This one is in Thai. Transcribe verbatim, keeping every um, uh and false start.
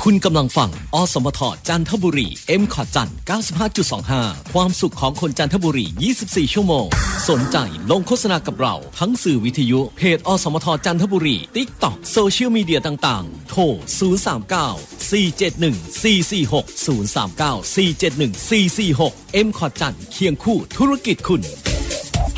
คุณกำลังฟังอสมทจันทบุรี เอ็ม คอร์ดจันทร์ เก้าสิบห้าจุดสองห้า ความสุขของคนจันทบุรียี่สิบสี่ชั่วโมงสนใจลงโฆษณากับเราทั้งสื่อวิทยุเพจอสมทจันทบุรี TikTok โซเชียลมีเดียต่างๆโทรศูนย์ สาม เก้า สี่ เจ็ด หนึ่ง สี่ สี่ หก ศูนย์ สาม เก้า สี่ เจ็ด หนึ่ง สี่ สี่ หก เอ็ม คอร์ดจันทร์เคียงคู่ธุรกิจคุณ